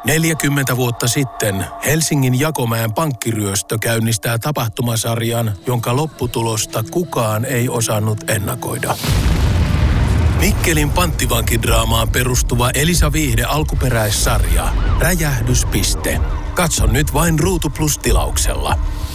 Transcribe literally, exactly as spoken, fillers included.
neljäkymmentä vuotta sitten Helsingin Jakomäen pankkiryöstö käynnistää tapahtumasarjan, jonka lopputulosta kukaan ei osannut ennakoida. Mikkelin panttivankidraamaan perustuva Elisa Viihde alkuperäissarja Räjähdyspiste. Katso nyt vain Ruutu Plus -tilauksella.